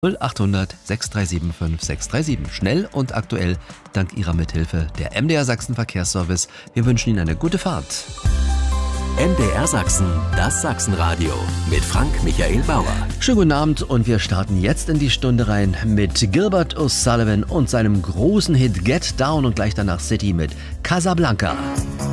0800 637 5637. Schnell und aktuell dank Ihrer Mithilfe der MDR Sachsen Verkehrsservice. Wir wünschen Ihnen eine gute Fahrt. MDR Sachsen, das Sachsenradio mit Frank Michael Bauer. Schönen guten Abend und wir starten jetzt in die Stunde rein mit Gilbert O'Sullivan und seinem großen Hit Get Down und gleich danach City mit Casablanca.